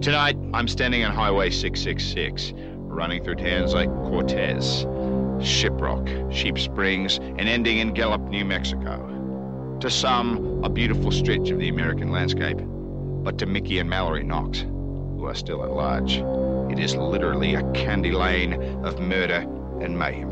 Tonight, I'm standing on Highway 666, running through towns like Cortez, Shiprock, Sheep Springs, and ending in Gallup, New Mexico. To some, a beautiful stretch of the American landscape, but to Mickey and Mallory Knox, who are still at large, it is literally a candy lane of murder and mayhem.